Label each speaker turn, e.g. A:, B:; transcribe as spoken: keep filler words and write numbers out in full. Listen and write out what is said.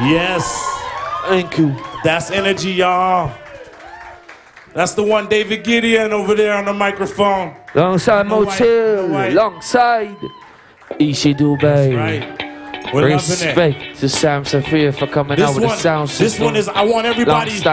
A: Yes.
B: Thank you.
A: That's energy, y'all. That's the one David Gideon over there on the microphone.
B: Alongside
A: No white,
B: Motil,
A: no white.
B: alongside Ishi Dubai.
A: That's right. We're loving it.
B: Respect to Sam Safir for coming
A: This
B: out with
A: one,
B: a sound system.
A: this one is, I want everybody.